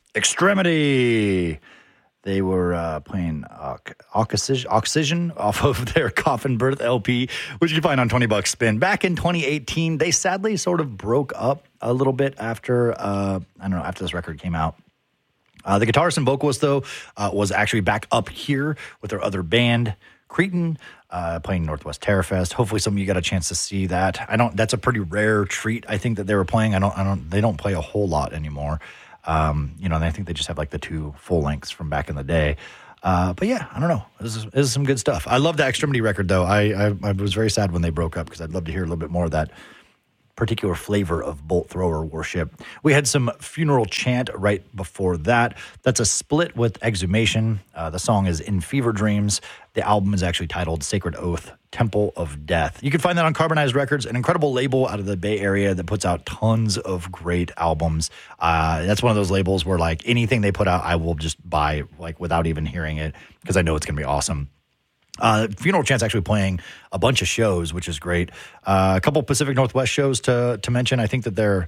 Extremity. They were playing Oxygen off of their Coffin Birth LP, which you can find on $20 Spin. Back in 2018, they sadly sort of broke up a little bit after, after this record came out. The guitarist and vocalist, though, was actually back up here with their other band, Cretin, playing Northwest Terrorfest. Hopefully some of you got a chance to see that. That's a pretty rare treat, I think, that they were playing. They don't play a whole lot anymore. And I think they just have like the 2 full lengths from back in the day. But yeah, I don't know. This is some good stuff. I love the Extremity record, though. I was very sad when they broke up because I'd love to hear a little bit more of that particular flavor of bolt thrower worship. We had some Funeral Chant right before that. That's a split with Exhumation. The song is In Fever Dreams. The album is actually titled Sacred Oath, Temple of Death. You can find that on Carbonized Records, an incredible label out of the Bay Area that puts out tons of great albums. That's one of those labels where like anything they put out, I will just buy like without even hearing it because I know it's going to be awesome. Funeral Chant's actually playing a bunch of shows, which is great. A couple Pacific Northwest shows to mention. I think that they're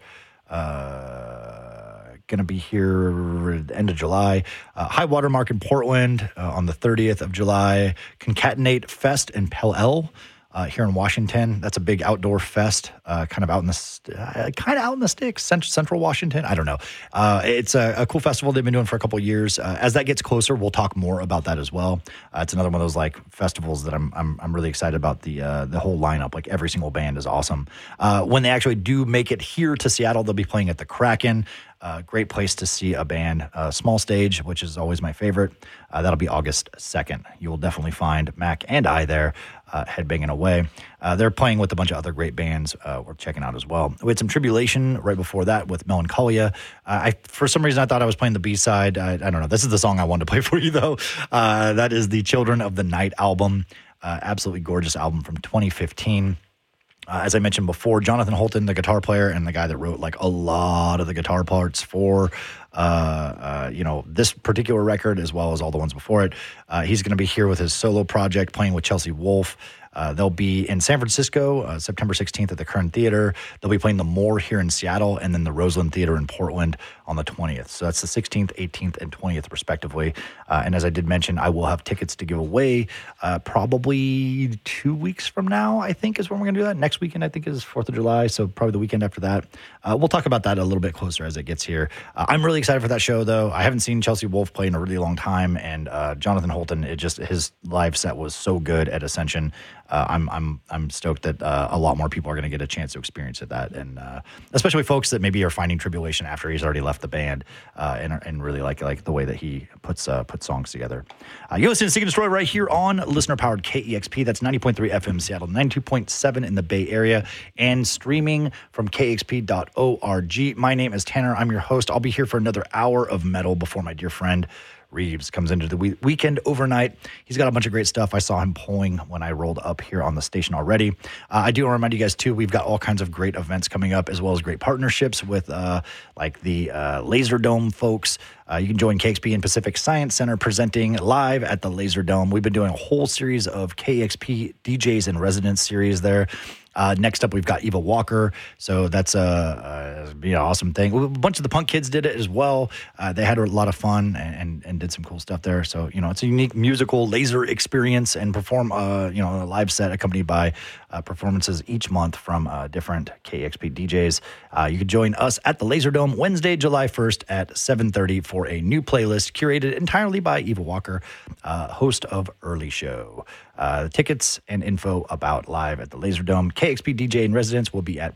going to be here at the end of July. High Watermark in Portland on the 30th of July. Concatenate Fest in Pell here in Washington. That's a big outdoor fest, kind of out in the sticks, central Washington. I don't know. It's a cool festival they've been doing for a couple of years. As that gets closer, we'll talk more about that as well. It's another one of those like festivals that I'm really excited about. The whole lineup, like every single band is awesome. When they actually do make it here to Seattle, they'll be playing at the Kraken. Great place to see a band. Small stage, which is always my favorite. That'll be August 2nd. You will definitely find Mac and I there headbanging away. They're playing with a bunch of other great bands we're checking out as well. We had some Tribulation right before that with Melancholia. For some reason, I thought I was playing the B-side. I don't know. This is the song I wanted to play for you, though. That is the Children of the Night album. Absolutely gorgeous album from 2015. As I mentioned before, Jonathan Holton, the guitar player and the guy that wrote like a lot of the guitar parts for, this particular record as well as all the ones before it. He's going to be here with his solo project playing with Chelsea Wolfe. They'll be in San Francisco, September 16th at the Kern Theater. They'll be playing the Moore here in Seattle and then the Roseland Theater in Portland on the 20th. So that's the 16th, 18th, and 20th, respectively. And as I did mention, I will have tickets to give away probably 2 weeks from now, I think, is when we're going to do that. Next weekend, I think, is 4th of July, so probably the weekend after that. We'll talk about that a little bit closer as it gets here. I'm really excited for that show, though. I haven't seen Chelsea Wolfe play in a really long time, and Jonathan Holton, his live set was so good at Ascension. I'm stoked that a lot more people are going to get a chance to experience that, and especially folks that maybe are finding Tribulation after he's already left the band, and really like the way that he puts songs together. You're listening to Seek and Destroy right here on listener-powered KEXP. That's 90.3 FM Seattle, 92.7 in the Bay Area, and streaming from kexp.org. My name is Tanner. I'm your host. I'll be here for another hour of metal before my dear friend Reeves comes into the weekend overnight. He's got a bunch of great stuff. I saw him pulling when I rolled up here on the station already. I do want to remind you guys, too, we've got all kinds of great events coming up, as well as great partnerships with like the Laser Dome folks. You can join KXP and Pacific Science Center presenting live at the Laser Dome. We've been doing a whole series of KXP DJs in Residence series there. Next up, we've got Eva Walker. So that's an awesome thing. A bunch of the punk kids did it as well. They had a lot of fun and did some cool stuff there. So, it's a unique musical laser experience and perform, a live set accompanied by performances each month from different KXP DJs. You can join us at the Laser Dome Wednesday, July 1st at 7:30 for a new playlist curated entirely by Eva Walker, host of Early Show. Tickets and info about live at the Laser Dome. KXP DJ in residence will be at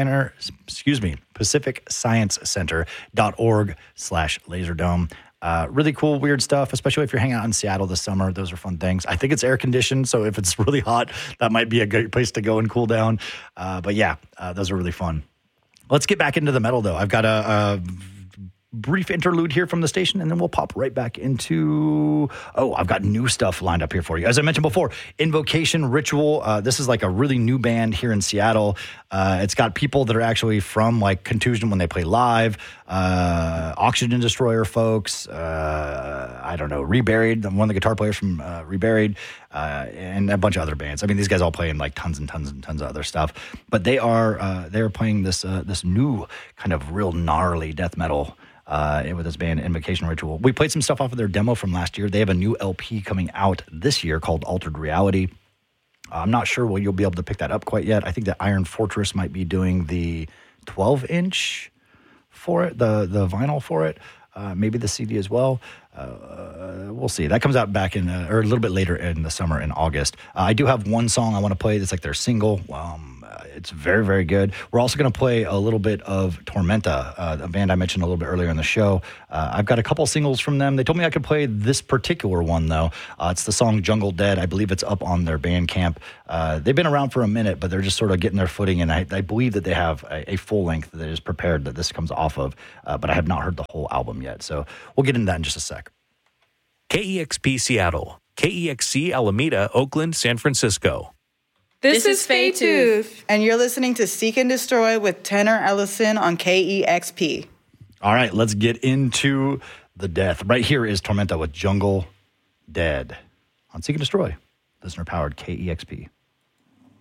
PacificScienceCenter.org/Laserdome. Really cool, weird stuff, especially if you're hanging out in Seattle this summer. Those are fun things. I think it's air conditioned, so if it's really hot, that might be a great place to go and cool down. But yeah, those are really fun. Let's get back into the metal, though. I've got a brief interlude here from the station, and then we'll pop right back into... I've got new stuff lined up here for you. As I mentioned before, Invocation Ritual. This is like a really new band here in Seattle. It's got people that are actually from like Contusion when they play live, Oxygen Destroyer folks, I don't know, Reburied, one of the guitar players from Reburied, and a bunch of other bands. I mean, these guys all play in like tons and tons and tons of other stuff. But they're playing this new kind of real gnarly death metal with his band Invocation Ritual. We played some stuff off of their demo from last year. They have a new LP coming out this year called Altered Reality. I'm not sure you'll be able to pick that up quite yet. I think that Iron Fortress might be doing the 12-inch for it, the vinyl for it, maybe the CD as well. We'll see. That comes out back in, or a little bit later in the summer in August. I do have one song I want to play that's like their single. It's very, very good. We're also going to play a little bit of Tormenta, a band I mentioned a little bit earlier in the show. I've got a couple singles from them. They told me I could play this particular one, though. It's the song Jungle Dead. I believe it's up on their Bandcamp. They've been around for a minute, but they're just sort of getting their footing, and I believe that they have a full length that is prepared that this comes off of, but I have not heard the whole album yet. So we'll get into that in just a sec. KEXP Seattle, KEXC Alameda, Oakland, San Francisco. This is Faye Tooth, and you're listening to Seek and Destroy with Tanner Ellison on KEXP. All right, let's get into the death. Right here is Tormenta with Jungle Dead on Seek and Destroy, listener-powered KEXP.